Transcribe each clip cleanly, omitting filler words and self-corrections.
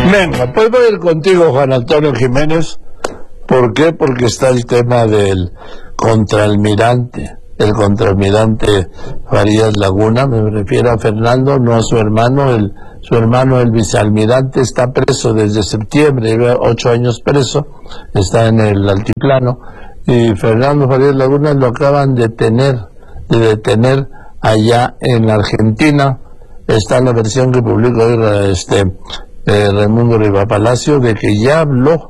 Venga, pues voy a ir contigo, Juan Antonio Jiménez. ¿Por qué? Porque está el tema del contraalmirante. El contraalmirante Farías Laguna, me refiero a Fernando, no a su hermano. Su hermano, el vicealmirante, está preso desde septiembre, lleva 8 años preso, está en el altiplano. Y Fernando Farías Laguna lo acaban de detener allá en Argentina. Está la versión que publicó hoy Raimundo Rivapalacio, de que ya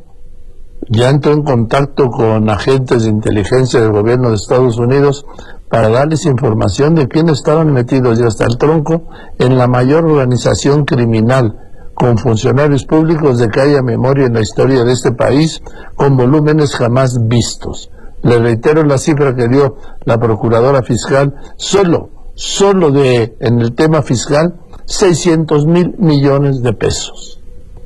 entró en contacto con agentes de inteligencia del gobierno de Estados Unidos para darles información de quiénes estaban metidos ya hasta el tronco en la mayor organización criminal con funcionarios públicos de que haya memoria en la historia de este país, con volúmenes jamás vistos. Le reitero la cifra que dio la procuradora fiscal, solo en el tema fiscal, 600,000 millones de pesos.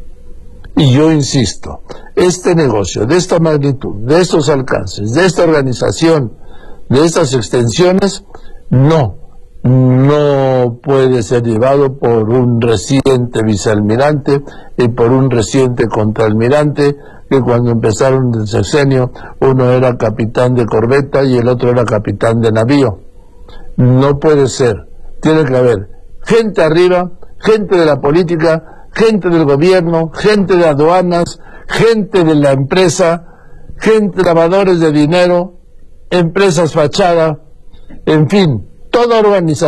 Y yo insisto, este negocio de esta magnitud, de estos alcances, de esta organización, de estas extensiones, no puede ser llevado por un reciente vicealmirante y por un reciente contraalmirante, que cuando empezaron el sexenio uno era capitán de corbeta y el otro era capitán de navío. No puede ser. Tiene que haber gente arriba, gente de la política, gente del gobierno, gente de aduanas, gente de la empresa, gente lavadores de dinero, empresas fachada, en fin, toda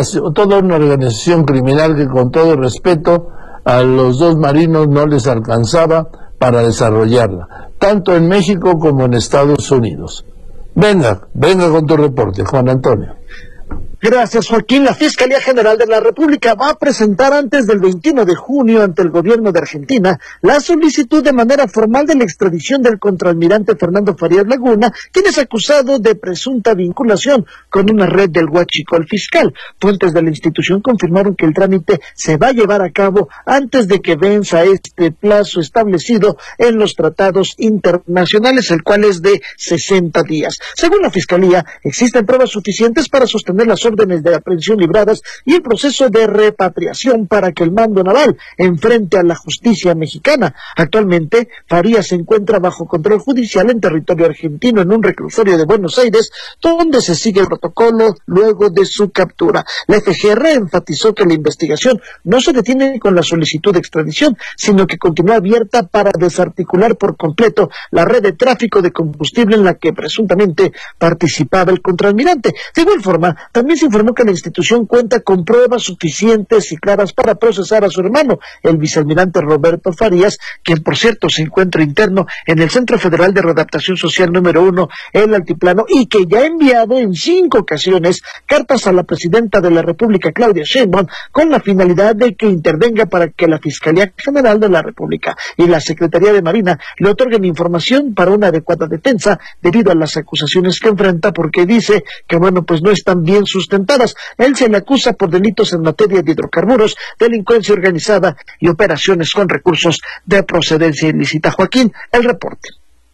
una organización criminal que, con todo respeto, a los dos marinos no les alcanzaba para desarrollarla, tanto en México como en Estados Unidos. Venga con tu reporte, Juan Antonio. Gracias, Joaquín. La Fiscalía General de la República va a presentar antes del 21 de junio ante el gobierno de Argentina la solicitud de manera formal de la extradición del contraalmirante Fernando Farías Laguna, quien es acusado de presunta vinculación con una red del huachicol fiscal. Fuentes de la institución confirmaron que el trámite se va a llevar a cabo antes de que venza este plazo establecido en los tratados internacionales, el cual es de 60 días. Según la Fiscalía, existen pruebas suficientes para sostener las órdenes de aprehensión libradas y el proceso de repatriación para que el mando naval enfrente a la justicia mexicana. Actualmente, Farías se encuentra bajo control judicial en territorio argentino en un reclusorio de Buenos Aires, donde se sigue el protocolo luego de su captura. La FGR enfatizó que la investigación no se detiene con la solicitud de extradición, sino que continúa abierta para desarticular por completo la red de tráfico de combustible en la que presuntamente participaba el contraalmirante. De igual forma, también se informó que la institución cuenta con pruebas suficientes y claras para procesar a su hermano, el vicealmirante Roberto Farías, quien por cierto se encuentra interno en el Centro Federal de Readaptación Social número 1, el Altiplano, y que ya ha enviado en 5 ocasiones cartas a la presidenta de la República, Claudia Sheinbaum, con la finalidad de que intervenga para que la Fiscalía General de la República y la Secretaría de Marina le otorguen información para una adecuada defensa debido a las acusaciones que enfrenta, porque dice que pues no están bien sustentadas. Él se le acusa por delitos en materia de hidrocarburos, delincuencia organizada y operaciones con recursos de procedencia ilícita. Joaquín, el reporte.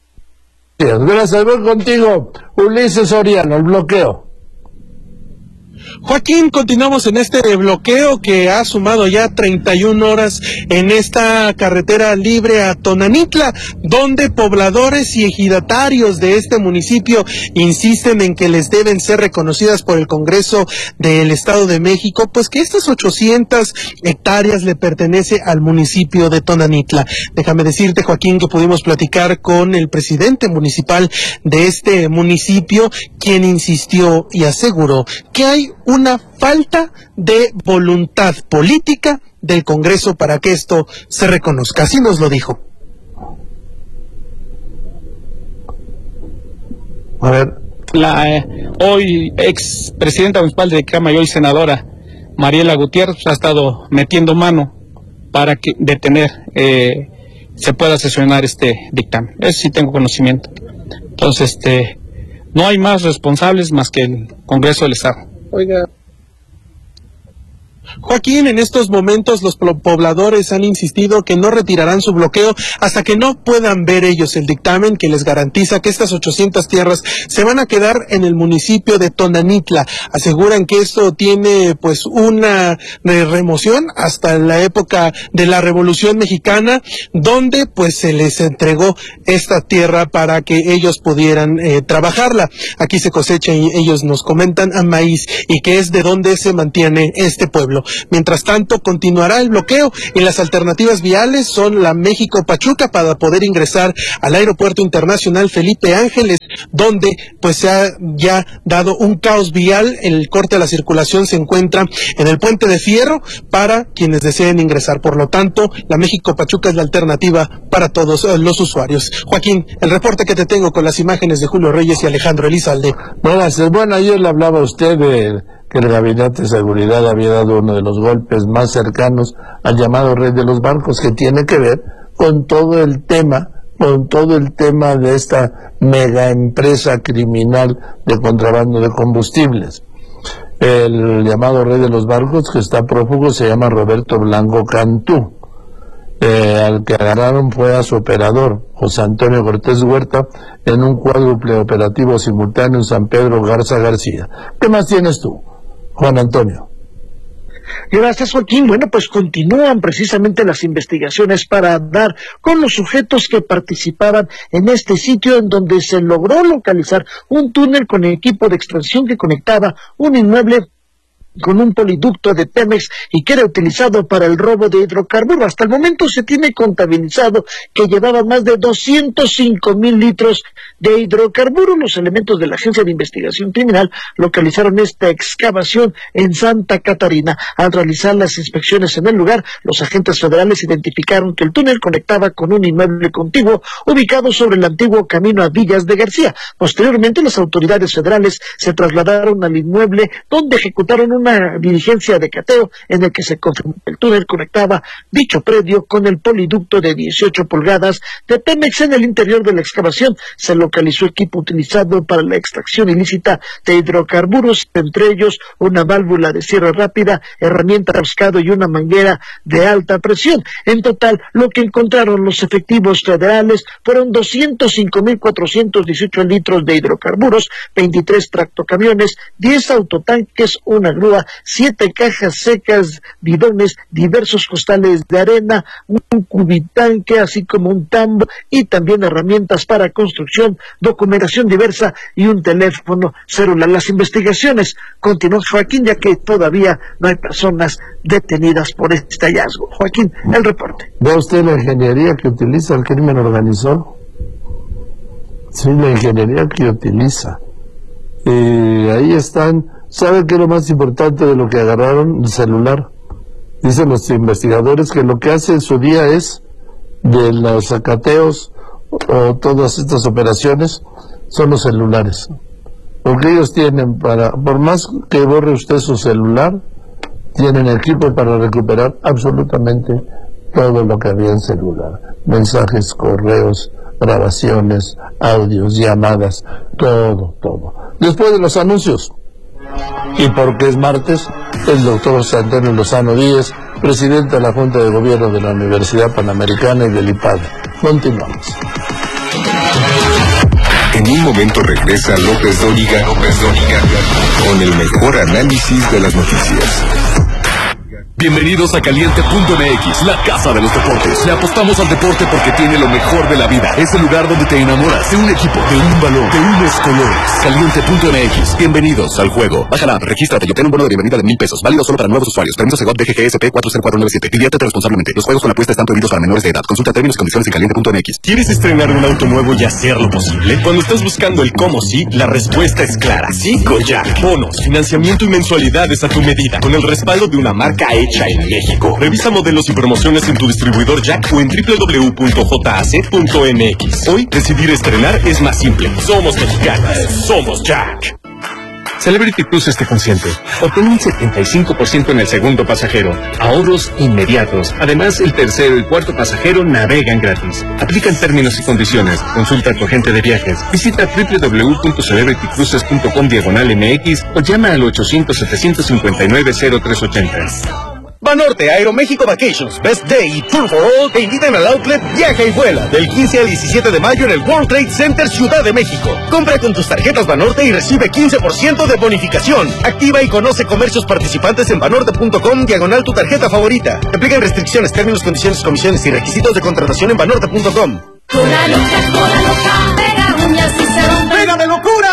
Gracias, voy contigo, Ulises Oriano, el bloqueo. Joaquín, continuamos en este bloqueo que ha sumado ya 31 horas en esta carretera libre a Tonanitla, donde pobladores y ejidatarios de este municipio insisten en que les deben ser reconocidas por el Congreso del Estado de México, pues que estas 800 hectáreas le pertenece al municipio de Tonanitla. Déjame decirte, Joaquín, que pudimos platicar con el presidente municipal de este municipio, quien insistió y aseguró que hay una falta de voluntad política del Congreso para que esto se reconozca. Así nos lo dijo. A ver. La hoy ex presidenta municipal de Cama y hoy senadora Mariela Gutiérrez ha estado metiendo mano para que detener, se pueda sesionar este dictamen. Eso sí tengo conocimiento. Entonces, no hay más responsables más que el Congreso del Estado. Oiga. Joaquín, en estos momentos los pobladores han insistido que no retirarán su bloqueo hasta que no puedan ver ellos el dictamen que les garantiza que estas 800 tierras se van a quedar en el municipio de Tonanitla. Aseguran que esto tiene pues una remoción hasta la época de la Revolución Mexicana, donde pues se les entregó esta tierra para que ellos pudieran trabajarla. Aquí se cosecha, y ellos nos comentan, a maíz, y que es de donde se mantiene este pueblo. Mientras tanto, continuará el bloqueo y las alternativas viales son la México-Pachuca para poder ingresar al Aeropuerto Internacional Felipe Ángeles, donde pues se ha ya dado un caos vial. El corte a la circulación se encuentra en el Puente de Fierro para quienes deseen ingresar. Por lo tanto, la México-Pachuca es la alternativa para todos los usuarios. Joaquín, el reporte que te tengo con las imágenes de Julio Reyes y Alejandro Elizalde. Bueno, ayer le hablaba a usted de que el Gabinete de Seguridad había dado uno de los golpes más cercanos al llamado Rey de los Barcos, que tiene que ver con todo el tema de esta mega empresa criminal de contrabando de combustibles. El llamado Rey de los Barcos, que está prófugo, se llama Roberto Blanco Cantú. Al que agarraron fue a su operador, José Antonio Cortés Huerta, en un cuádruple operativo simultáneo en San Pedro Garza García. ¿Qué más tienes tú, Juan Antonio? Gracias, Joaquín. Bueno, pues continúan precisamente las investigaciones para dar con los sujetos que participaban en este sitio, en donde se logró localizar un túnel con equipo de extracción que conectaba un inmueble con un poliducto de Pemex y que era utilizado para el robo de hidrocarburos. Hasta el momento se tiene contabilizado que llevaba más de 205,000 litros de hidrocarburos. Los elementos de la Agencia de Investigación Criminal localizaron esta excavación en Santa Catarina. Al realizar las inspecciones en el lugar, los agentes federales identificaron que el túnel conectaba con un inmueble contiguo ubicado sobre el antiguo camino a Villas de García. Posteriormente, las autoridades federales se trasladaron al inmueble, donde ejecutaron una diligencia de cateo en el que se confirmó que el túnel conectaba dicho predio con el poliducto de 18 pulgadas de Pemex. En el interior de la excavación se localizó equipo utilizado para la extracción ilícita de hidrocarburos, entre ellos una válvula de cierre rápida, herramienta de rascado y una manguera de alta presión. En total, lo que encontraron los efectivos federales fueron 205,418 litros de hidrocarburos, 23 tractocamiones, 10 autotanques, una grúa, 7 cajas secas, bidones, diversos costales de arena, un cubitanque, así como un tambo, y también herramientas para construcción, documentación diversa y un teléfono celular. Las investigaciones continúan, Joaquín, ya que todavía no hay personas detenidas por este hallazgo. Joaquín, el reporte. ¿Ve usted la ingeniería que utiliza el crimen organizado? Sí, la ingeniería que utiliza. Ahí están. ¿Sabe qué es lo más importante de lo que agarraron? El celular. Dicen los investigadores que lo que hace en su día es, de los sacateos o todas estas operaciones, son los celulares. Porque ellos tienen por más que borre usted su celular, tienen equipo para recuperar absolutamente todo lo que había en celular. Mensajes, correos, grabaciones, audios, llamadas, todo. Después de los anuncios. Y porque es martes, el doctor José Antonio Lozano Díez, presidente de la Junta de Gobierno de la Universidad Panamericana y del IPAD. Continuamos. En un momento regresa López Dóriga con el mejor análisis de las noticias. Bienvenidos a Caliente.mx, la casa de los deportes. Le apostamos al deporte porque tiene lo mejor de la vida. Es el lugar donde te enamoras de un equipo, de un balón, de unos colores. Caliente.mx. Bienvenidos al juego. Bájala, regístrate y obtén un bono de bienvenida de $1,000. Válido solo para nuevos usuarios. Permiso Segov DGGSP 40497. Diviértete responsablemente. Los juegos con apuesta están prohibidos para menores de edad. Consulta términos y condiciones en Caliente.mx. ¿Quieres estrenar un auto nuevo y hacerlo posible? Cuando estás buscando el cómo sí, la respuesta es clara. Sí, Jack. Bonos, financiamiento y mensualidades a tu medida. Con el respaldo de una marca hecha en México. Revisa modelos y promociones en tu distribuidor Jack o en www.jac.mx. Hoy decidir estrenar es más simple. Somos mexicanos. Somos Jack. Celebrity Cruises te consiente. Obtén un 75% en el segundo pasajero. Ahorros inmediatos. Además, el tercero y cuarto pasajero navegan gratis. Aplican términos y condiciones. Consulta a tu agente de viajes. Visita www.celebritycruises.com/MX o llama al 800-759-0380. Banorte, Aeroméxico Vacations, Best Day y Tour for All te invitan al outlet Viaja y Vuela del 15 al 17 de mayo en el World Trade Center Ciudad de México. Compra con tus tarjetas Banorte y recibe 15% de bonificación. Activa y conoce comercios participantes en banorte.com/tu tarjeta favorita. Aplican restricciones, términos, condiciones, comisiones y requisitos de contratación en banorte.com. Toda loca, pega uñas y se rompe. ¡Pega de locura!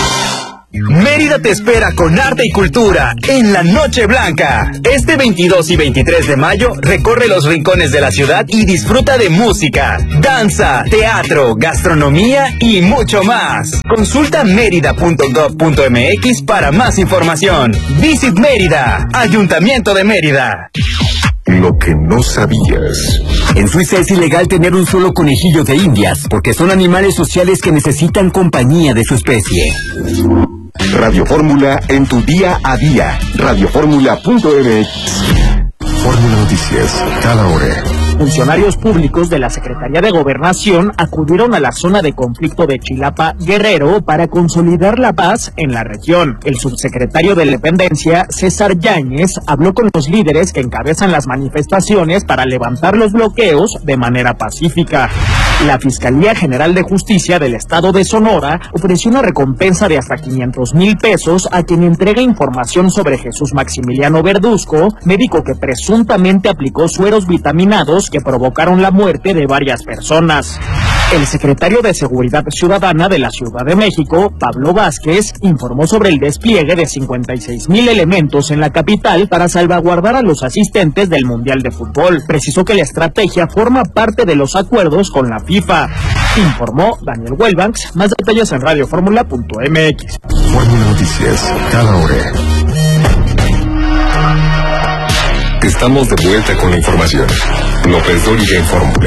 Mérida te espera con arte y cultura en la Noche Blanca. Este 22 y 23 de mayo recorre los rincones de la ciudad y disfruta de música, danza, teatro, gastronomía y mucho más. Consulta merida.gov.mx para más información. Visit Mérida, Ayuntamiento de Mérida. Lo que no sabías. En Suiza es ilegal tener un solo conejillo de indias, porque son animales sociales que necesitan compañía de su especie. Radio Fórmula en tu día a día. Radioformula.mx. Fórmula Noticias, cada hora. Funcionarios públicos de la Secretaría de Gobernación acudieron a la zona de conflicto de Chilapa, Guerrero, para consolidar la paz en la región. El subsecretario de Dependencia, César Yáñez, habló con los líderes que encabezan las manifestaciones para levantar los bloqueos de manera pacífica. La Fiscalía General de Justicia del Estado de Sonora ofreció una recompensa de hasta 500,000 pesos a quien entregue información sobre Jesús Maximiliano Verduzco, médico que presuntamente aplicó sueros vitaminados que provocaron la muerte de varias personas. El secretario de Seguridad Ciudadana de la Ciudad de México, Pablo Vázquez, informó sobre el despliegue de 56,000 elementos en la capital para salvaguardar a los asistentes del Mundial de Fútbol. Precisó que la estrategia forma parte de los acuerdos con la FIFA. Informó Daniel Welbanks. Más detalles en radioformula.mx. Fórmula Noticias, cada hora. Estamos de vuelta con la información. López Dóriga en Fórmula.